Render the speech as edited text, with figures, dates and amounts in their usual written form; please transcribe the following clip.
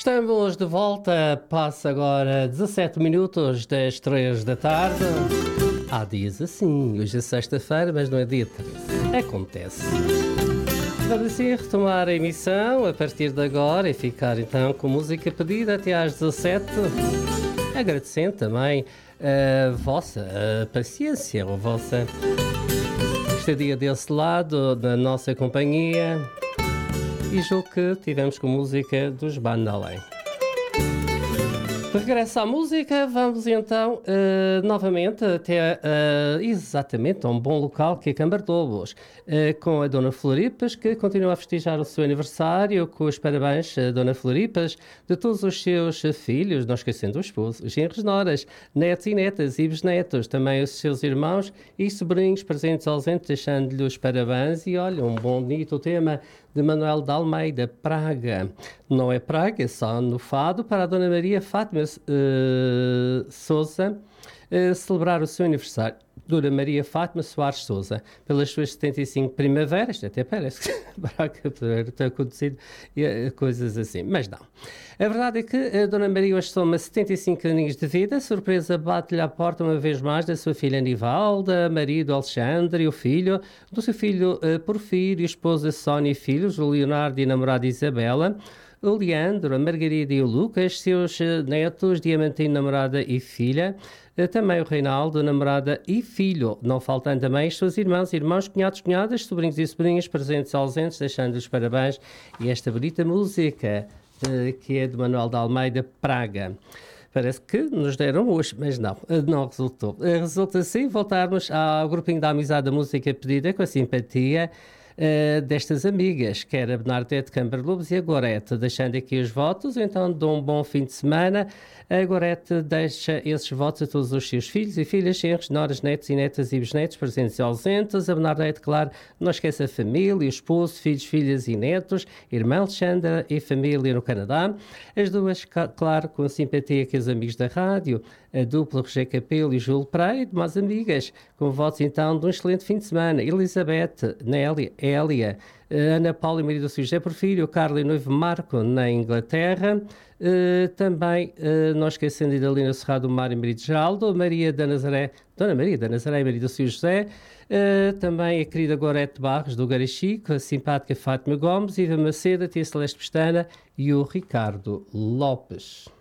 Estamos de volta, passa agora 17 minutos das 3 da tarde. Há dias assim, hoje é sexta-feira, mas não é dia 13. Acontece. Vamos assim retomar a emissão a partir de agora e ficar então com música pedida até às 17. Agradecendo também a vossa paciência, a vossa estadia desse lado da nossa companhia. E julgo que tivemos com música dos Bandalém. De regresso à música, vamos então novamente até exatamente a um bom local que é Cambardobos, com a Dona Floripas, que continua a festejar o seu aniversário, com os parabéns a Dona Floripas, de todos os seus filhos, não esquecendo o esposo, os genros, noras, netos e netas e bisnetos, também os seus irmãos e sobrinhos presentes ausentes, deixando-lhe os parabéns. E olha, um bonito tema de Manuel de Almeida, Praga. Não é Praga, é só no fado, para a Dona Maria Fátima Sousa celebrar o seu aniversário. Dona Maria Fátima Soares Sousa, pelas suas 75 primaveras, até parece que Braga poder ter acontecido coisas assim, mas não. A verdade é que a Dona Maria hoje soma 75 aninhos de vida, surpresa bate-lhe à porta uma vez mais da sua filha Anivalda, marido Alexandre, o filho, do seu filho Porfírio, esposa Sónia e filhos, o Leonardo e namorada Isabela, o Leandro, a Margarida e o Lucas, seus netos, Diamantino, namorada e filha, também o Reinaldo, namorada e filho, não faltando também os seus irmãos, cunhados, cunhadas, sobrinhos e sobrinhas, presentes e ausentes, deixando-lhes parabéns e esta bonita música que é de Manuel de Almeida, Praga. Parece que nos deram hoje, mas não resultou. Resulta assim voltarmos ao grupinho da amizade da música pedida com a simpatia destas amigas, que era a Bernadette Cambardobos e a Gorete, deixando aqui os votos, então de um bom fim de semana. A Gorete deixa esses votos a todos os seus filhos e filhas, genros, noras, netos e netas e bisnetos, presentes e ausentes. A Bernadette, claro, não esquece a família, o esposo, filhos, filhas e netos, irmã Alexandra e família no Canadá. As duas, claro, com a simpatia que os amigos da rádio, a dupla Roger Capelo e Júlio Pereira, e demais amigas, com votos então de um excelente fim de semana. Elizabeth, Nélia, Hélia, Ana Paula e marido Sr. José Porfírio, Carla e noivo Marco na Inglaterra, também, não esquecendo de Idalina Serrado Mar e marido Geraldo, Maria da Nazaré, Dona Maria da Nazaré e marido Sr. José, também a querida Gorete Barros do Garachico, a simpática Fátima Gomes, Iva Macedo, a tia Celeste Pestana e o Ricardo Lopes.